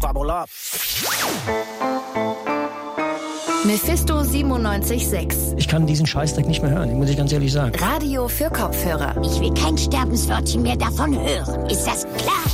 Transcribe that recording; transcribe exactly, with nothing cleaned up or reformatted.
squabble up. Mephisto siebenundneunzig Komma sechs. Ich kann diesen Scheißdreck nicht mehr hören, muss ich ganz ehrlich sagen. Radio für Kopfhörer. Ich will kein Sterbenswörtchen mehr davon hören. Ist das klar?